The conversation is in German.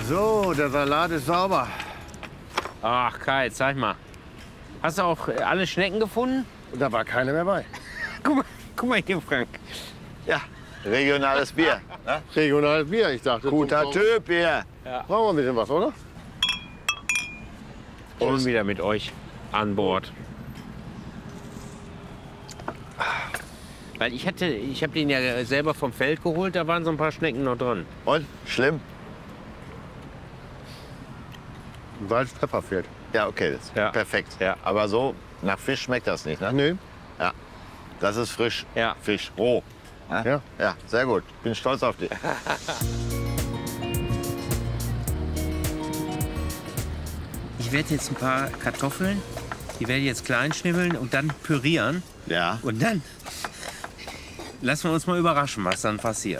So, der Salat ist sauber. Ach, Kai, zeig mal. Hast du auch alle Schnecken gefunden? Und da war keine mehr bei. Guck mal hier, Frank. Ja, regionales Bier. Ne? Regionales Bier, ich dachte. Guter Typ hier. Brauchen wir ein bisschen was, oder? Ich bin wieder mit euch an Bord. Weil ich habe den ja selber vom Feld geholt, da waren so ein paar Schnecken noch drin. Und? Schlimm? Salz, Pfeffer fehlt. Ja, okay, das ist Ja. perfekt. Ja. Aber so nach Fisch schmeckt das nicht, ne? Nee. Ja. Das ist frisch. Ja. Fisch, roh. Ja. Ja, sehr gut. Bin stolz auf dich. Ich werde jetzt ein paar Kartoffeln, die werde ich jetzt klein schnibbeln und dann pürieren. Ja. Und dann lassen wir uns mal überraschen, was dann passiert.